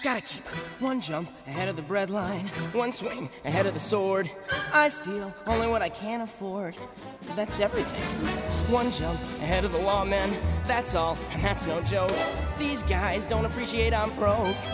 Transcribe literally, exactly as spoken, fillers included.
Gotta keep one jump ahead of the breadline, one swing ahead of the sword. I steal only what I can afford. That's everything. One jump ahead of the lawmen, that's all, and that's no joke. These guys don't appreciate I'm broke.